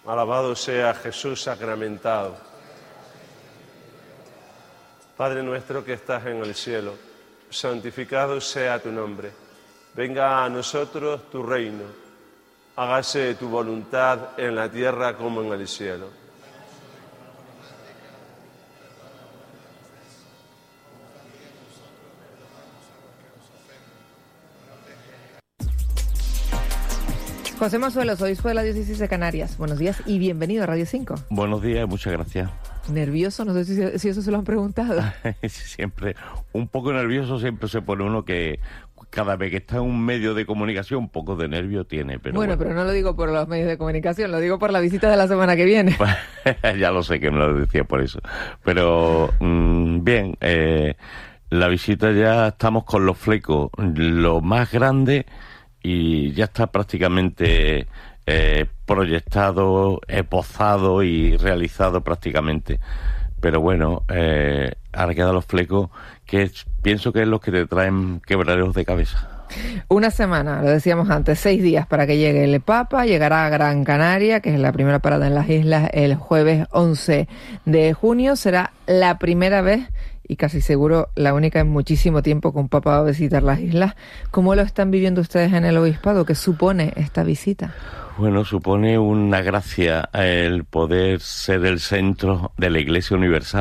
Alabado sea Jesús sacramentado. Padre nuestro que estás en el cielo, santificado sea tu nombre. Venga a nosotros tu reino. Hágase tu voluntad en la tierra como en el cielo. José Mozuelos, obispo de la Diócesis de Canarias. Buenos días y bienvenido a Radio 5. Buenos días, muchas gracias. ¿Nervioso? No sé si eso se lo han preguntado. Siempre, un poco nervioso siempre se pone uno, que cada vez que está en un medio de comunicación un poco de nervio tiene. Bueno, pero no lo digo por los medios de comunicación, lo digo por la visita de la semana que viene. Ya lo sé que me lo decía por eso. Pero bien, la visita ya estamos con los flecos, lo más grande, y ya está prácticamente proyectado, esbozado y realizado prácticamente. Pero bueno, ahora quedan los flecos, que pienso que es los que te traen quebraderos de cabeza. Una semana, lo decíamos antes, 6 días para que llegue el Papa. Llegará a Gran Canaria, que es la primera parada en las islas, el jueves 11 de junio. Será la primera vez, y casi seguro la única en muchísimo tiempo, que un Papa va a visitar las islas. ¿Cómo lo están viviendo ustedes en el obispado? ¿Qué supone esta visita? Bueno, supone una gracia el poder ser el centro de la Iglesia Universal.